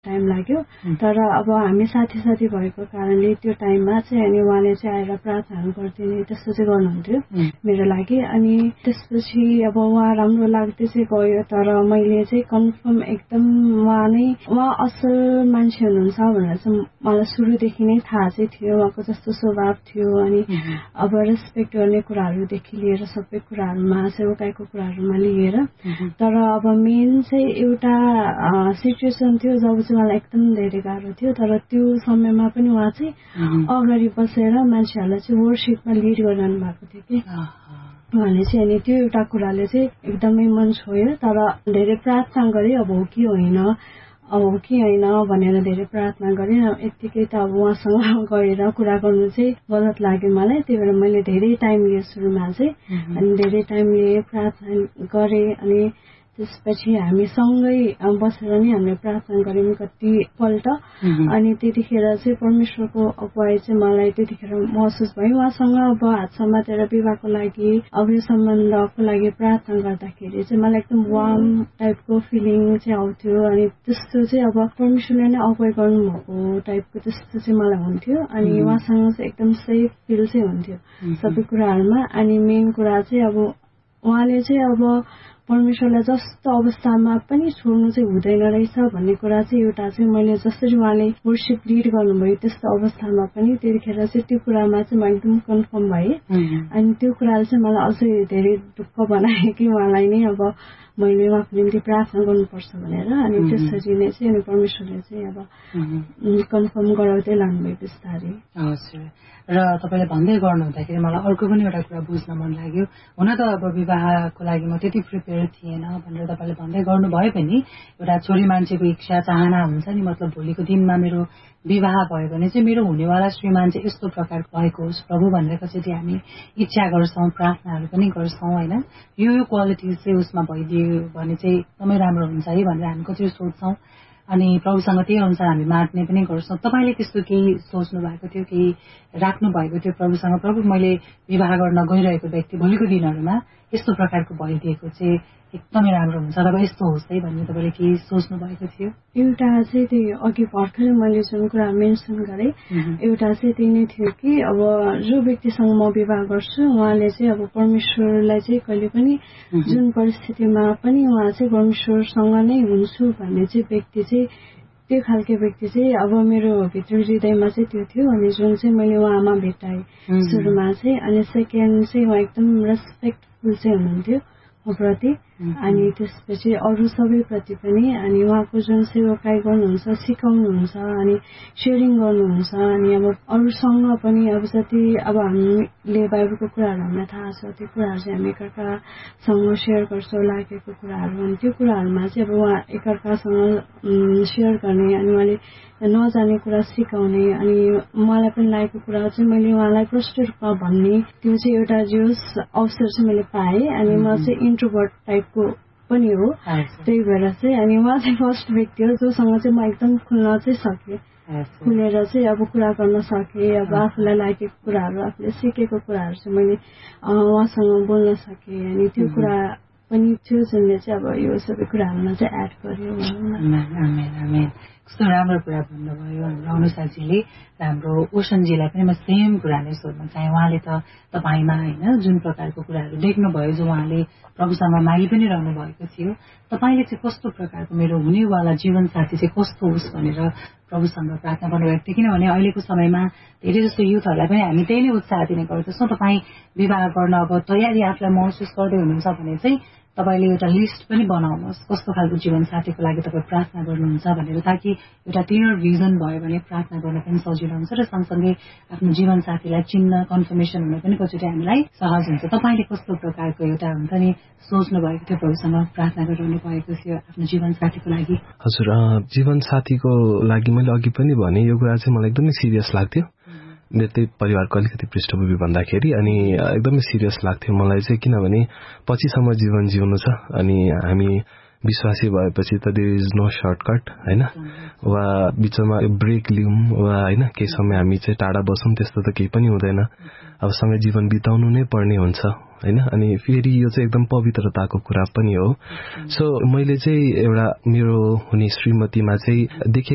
Time लाग्यो तर अब हामी साथी भएको कारणले त्यो टाइममा चाहिँ अनि उहाँले चाहिँ आएर प्रार्थनाहरू गरिदिने त्यस्तो चाहिँ गर्नुहुन्थ्यो मेरो लागि। अनि त्यसपछि अब उहाँ राम्रो लाग्दै चाहिँ गयो तर मैले चाहिँ कन्फर्म एकदम उहाँ असल मान्छे हुनुहुन्छ भनेर चाहिँ मलाई सुरुदेखि नै थाहा चाहिँ थियो। उहाँको जस्तो स्वभाव थियो अनि अब रेस्पेक्ट गर्ने कुराहरूदेखि लिएर सबै कुराहरूमा सेवकाईको कुराहरूमा लिएर। तर अब मेन चाहिँ एउटा सिचुएसन थियो जब चाहिँ मलाई एकदम धेरै गाह्रो थियो तर त्यो समयमा पनि उहाँ चाहिँ अगाडि बसेर मान्छेहरूलाई चाहिँ वर्शिपमा लिड गरिरहनु भएको थियो कि उहाँले चाहिँ। अनि त्यो एउटा कुराले चाहिँ एकदमै मन छोयो तर धेरै प्रार्थना गरेँ अब हो कि होइन भनेर धेरै प्रार्थना गरेँ। यत्तिकै त अब उहाँसँग गएर कुरा गर्नु चाहिँ गलत लाग्यो मलाई, त्यही भएर मैले धेरै टाइम लिएँ सुरुमा चाहिँ। अनि धेरै टाइम लिएँ, प्रार्थना गरेँ अनि त्यसपछि हामी सँगै बसेर नै हामीले प्रार्थना गऱ्यौँ कतिपल्ट। अनि त्यतिखेर चाहिँ परमेश्वरको अगुवाई चाहिँ मलाई त्यतिखेर महसुस भयो। उहाँसँग अब हात समातेर विवाहको लागि अब यो सम्बन्धको लागि प्रार्थना गर्दाखेरि चाहिँ मलाई एकदम वार्म टाइपको फिलिङ चाहिँ आउँथ्यो। अनि त्यस्तो चाहिँ अब परमेश्वरले नै अगुवाई गर्नुभएको टाइपको त्यस्तो चाहिँ मलाई हुन्थ्यो। अनि उहाँसँग चाहिँ एकदम सेफ फिल चाहिँ हुन्थ्यो सबै कुराहरूमा। अनि मेन कुरा चाहिँ अब उहाँले चाहिँ अब परमेश्वरलाई जस्तो अवस्थामा पनि छोड्नु चाहिँ हुँदैन रहेछ भन्ने कुरा चाहिँ एउटा चाहिँ मैले जसरी उहाँले वर्शिप लिड गर्नुभयो त्यस्तो अवस्थामा पनि त्यतिखेर चाहिँ त्यो कुरामा चाहिँ म एकदम कन्फर्म भएँ। अनि त्यो कुराले चाहिँ मलाई अझै धेरै दुःख बनायो कि उहाँलाई नै अब मैले उहाँको निम्ति प्रार्थना गर्नुपर्छ भनेर। अनि त्यसरी नै चाहिँ अनि परमेश्वरले चाहिँ अब कन्फर्म गराउँदै लानुभयो बिस्तारै। हजुर। र तपाईँले भन्दै गर्नुहुँदाखेरि मलाई अर्को पनि एउटा कुरा बुझ्न मन लाग्यो। हुन त अब विवाहको लागि म त्यति प्रिपेयर थिएन भनेर तपाईँले भन्दै गर्नुभयो पनि एउटा छोरी मान्छेको इच्छा चाहना हुन्छ नि, मतलब भोलिको दिनमा मेरो विवाह भयो भने चाहिँ मेरो हुनेवाला श्रीमान चाहिँ यस्तो प्रकारको भएको होस् प्रभु भनेर कसरी हामी इच्छा गर्छौँ, प्रार्थनाहरू पनि गर्छौँ होइन। यो क्वालिटिज चाहिँ उसमा भइदियो भने चाहिँ एकदमै राम्रो हुन्छ है भनेर हामी कसरी सोच्छौँ अनि प्रभुसँग त्यही अनुसार हामी माग्ने पनि गर्छौँ। तपाईँले त्यस्तो केही सोच्नु भएको थियो, केही राख्नु भएको थियो प्रभुसँग, प्रभु मैले विवाह गर्न गइरहेको व्यक्ति भोलिको दिनहरूमा यस्तो प्रकारको भइदिएको चाहिँ एकदमै राम्रो हुन्छ तब यस्तो होस् है भन्ने तपाईँले केही सोच्नु भएको थियो? एउटा चाहिँ त्यही अघि भर्खरै मैले जुन कुरा मेन्सन गरेँ एउटा चाहिँ त्यही नै थियो कि अब जो व्यक्तिसँग म विवाह गर्छु उहाँले चाहिँ अब परमेश्वरलाई चाहिँ कहिले पनि जुन परिस्थितिमा पनि उहाँ चाहिँ परमेश्वरसँग नै हुन्छु भन्ने चाहिँ व्यक्ति चाहिँ त्यो खालको व्यक्ति चाहिँ अब मेरो भित्र हृदयमा चाहिँ त्यो थियो। अनि जुन चाहिँ मैले उहाँमा भेटाएँ सुरुमा चाहिँ। अनि सेकेन्ड चाहिँ उहाँ एकदम रेस्पेक्टफुल चाहिँ हुनुहुन्थ्यो प्रति अनि त्यसपछि अरू सबैप्रति पनि। अनि उहाँको जुन सेवाकाई गर्नुहुन्छ सिकाउनुहुन्छ अनि सेयरिङ गर्नुहुन्छ अनि अब अरूसँग पनि अब जति अब हामीले बाइबलको कुराहरू हामीलाई थाहा छ त्यो कुराहरू चाहिँ हामी एकअर्कासँग सेयर गर्छौँ लागेको कुराहरू। अनि त्यो कुराहरूमा चाहिँ अब उहाँ एकअर्कासँग सेयर गर्ने अनि उहाँले नजाने कुरा सिकाउने अनि मलाई पनि लागेको कुरा चाहिँ मैले उहाँलाई प्रष्ट रूपमा भन्ने त्यो चाहिँ एउटा जोस अवसर चाहिँ मैले पाएँ। अनि म चाहिँ इन्ट्रोभर्ट टाइपको पनि हो, त्यही भएर चाहिँ अनि उहाँ चाहिँ फर्स्ट व्यक्ति हो जोसँग चाहिँ म एकदम खुल्न चाहिँ सकेँ, खुलेर चाहिँ अब कुरा गर्न सकेँ। अब आफूलाई लागेको कुराहरू आफूले सिकेको कुराहरू चाहिँ मैले उहाँसँग बोल्न सकेँ। अनि त्यो कुरा पनि थियो जुनले चाहिँ अब यो सबै कुराहरूमा चाहिँ एड गर्यो। कस्तो राम्रो कुरा भन्नुभयो हाम्रो अनुसाजीले र हाम्रो ओसनजीलाई पनि म सेम कुरा नै सोध्न चाहेँ। उहाँले त तपाईँमा होइन जुन प्रकारको कुराहरू देख्नुभयो जो उहाँले प्रभुसँग मागि पनि रहनु भएको थियो, तपाईँले चाहिँ कस्तो प्रकारको मेरो हुनेवाला जीवनसाथी चाहिँ कस्तो होस् भनेर प्रभुसँग प्रार्थना गर्नुभएको थियो। किनभने अहिलेको समयमा धेरै जस्तो युथहरूलाई पनि हामी त्यही नै उत्साह दिने गर्दछौँ। तपाईँ विवाह गर्न अब तयारी आफूलाई महसुस गर्दै हुनुहुन्छ भने चाहिँ तपाईँले एउटा लिस्ट पनि बनाउनुहोस् कस्तो खालको जीवनसाथीको लागि तपाईँ प्रार्थना गर्नुहुन्छ भनेर, ताकि एउटा क्लियर भिजन भयो भने प्रार्थना गर्न पनि सजिलो हुन्छ र सँगसँगै आफ्नो जीवनसाथीलाई चिन्न कन्फर्मेसन हुन पनि कतिचोटि हामीलाई सहज हुन्छ। तपाईँले कस्तो प्रकारको एउटा हुन्छ नि सोच्नु भएको थियो प्रभुसँग प्रार्थना गरिरहनु भएको थियो आफ्नो जीवनसाथीको लागि? हजुर, जीवनसाथीको लागि मैले अघि पनि भने यो कुरा चाहिँ मलाई एकदमै सिरियस लाग्थ्यो त्यही परिवारको अलिकति पृष्ठभूमि भन्दाखेरि। अनि एकदमै सिरियस लाग्थ्यो मलाई चाहिँ, किनभने पछिसम्म जीवन जिउनु छ अनि हामी विश्वासी भएपछि त देयर इज नो सर्टकट होइन, वा बिचमा ब्रेक लिउँ वा होइन केही समय हामी चाहिँ टाढा बसौँ त्यस्तो त केही पनि हुँदैन। अब सँगै जीवन बिताउनु नै पर्ने हुन्छ होइन। अनि फेरि यो चाहिँ एकदम पवित्रताको कुरा पनि हो। सो मैले चाहिँ एउटा मेरो हुने श्रीमतीमा चाहिँ देखेँ